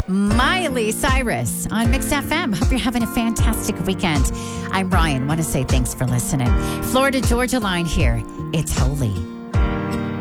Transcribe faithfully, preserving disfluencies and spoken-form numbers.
Miley Cyrus on Mix F M. Hope you're having a fantastic weekend. I'm Ryan. Want to say thanks for listening. Florida Georgia line here. It's holy.